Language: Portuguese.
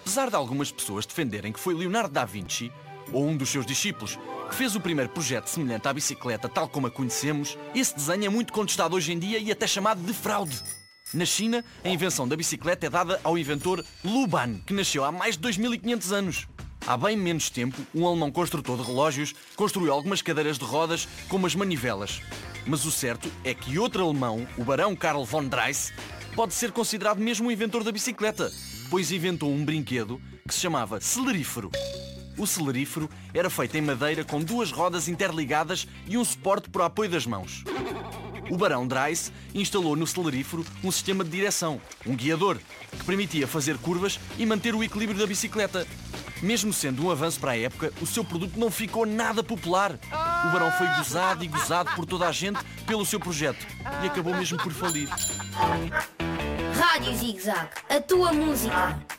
Apesar de algumas pessoas defenderem que foi Leonardo da Vinci, ou um dos seus discípulos, que fez o primeiro projeto semelhante à bicicleta tal como a conhecemos, esse desenho é muito contestado hoje em dia e até chamado de fraude. Na China, a invenção da bicicleta é dada ao inventor Lu Ban, que nasceu há mais de 2500 anos. Há bem menos tempo, um alemão construtor de relógios construiu algumas cadeiras de rodas como as manivelas. Mas o certo é que outro alemão, o barão Karl von Drais, pode ser considerado mesmo o inventor da bicicleta, pois inventou um brinquedo que se chamava celerífero. O celerífero era feito em madeira com duas rodas interligadas e um suporte para o apoio das mãos. O barão Drais instalou no celerífero um sistema de direção, um guiador, que permitia fazer curvas e manter o equilíbrio da bicicleta. Mesmo sendo um avanço para a época, o seu produto não ficou nada popular. O barão foi gozado e gozado por toda a gente pelo seu projeto e acabou mesmo por falir. Rádio Zig Zag, a tua música.